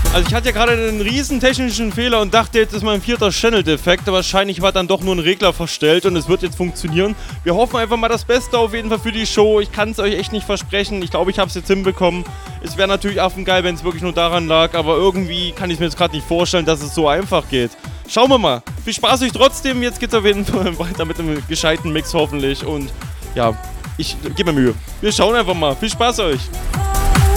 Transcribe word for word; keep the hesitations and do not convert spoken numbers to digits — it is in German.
Also ich hatte ja gerade einen riesen technischen Fehler und dachte, jetzt ist mein vierter Channel-Defekt. Wahrscheinlich war dann doch nur ein Regler verstellt und es wird jetzt funktionieren. Wir hoffen einfach mal das Beste auf jeden Fall für die Show. Ich kann es euch echt nicht versprechen. Ich glaube, ich habe es jetzt hinbekommen. Es wäre natürlich affengeil, wenn es wirklich nur daran lag, aber irgendwie kann ich mir jetzt gerade nicht vorstellen, dass es so einfach geht. Schauen wir mal. Viel Spaß euch trotzdem. Jetzt geht es auf jeden Fall weiter mit einem gescheiten Mix hoffentlich und ja, ich gebe mir Mühe. Wir schauen einfach mal. Viel Spaß euch.